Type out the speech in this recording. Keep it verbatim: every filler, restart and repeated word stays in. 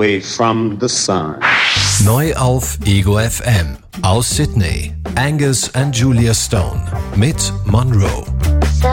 away from the sun. Neu auf Ego F M. Aus Sydney. Angus and Julia Stone mit Monroe.